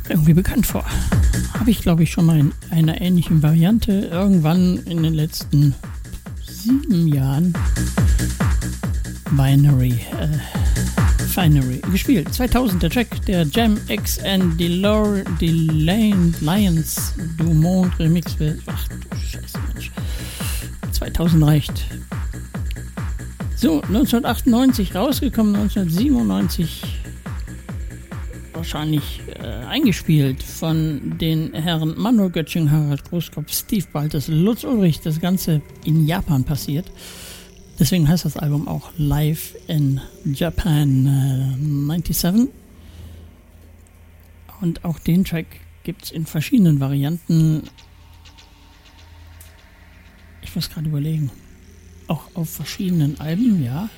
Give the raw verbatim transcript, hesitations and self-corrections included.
irgendwie bekannt vor. Habe ich, glaube ich, schon mal in einer ähnlichen Variante irgendwann in den letzten sieben Jahren Binary, äh, Finery gespielt. zweitausend der Track, der Jam X and Delor, Delane Lions du Monde Remix wird. Ach du Scheiße, Mensch. zweitausend reicht. So, neunzehnhundertachtundneunzig rausgekommen, neunzehnhundertsiebenundneunzig wahrscheinlich äh, eingespielt von den Herren Manuel Göttsching, Harald Großkopf, Steve Baltes, Lutz Ulrich. Das Ganze in Japan passiert. Deswegen heißt das Album auch Live in Japan äh, neunundneunzig. Und auch den Track gibt es in verschiedenen Varianten. Ich muss gerade überlegen. Auch auf verschiedenen Alben, ja.